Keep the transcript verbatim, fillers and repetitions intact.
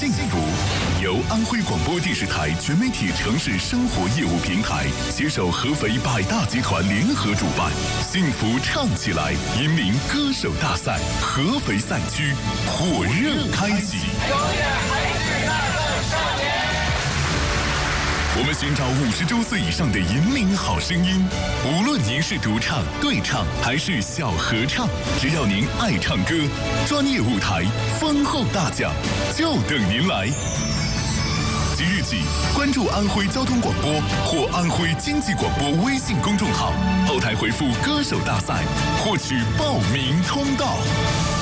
幸福。由安徽广播电视台全媒体城市生活业务平台携手合肥百大集团联合主办，幸福唱起来银铃歌手大赛合肥赛区火热开启。 永远还是那个少年。 我们寻找五十周岁以上的银铃好声音，无论您是独唱、对唱还是小合唱，只要您爱唱歌，专业舞台、丰厚大奖就等您来。即日起，关注安徽交通广播或安徽经济广播微信公众号，后台回复“歌手大赛”，获取报名通道。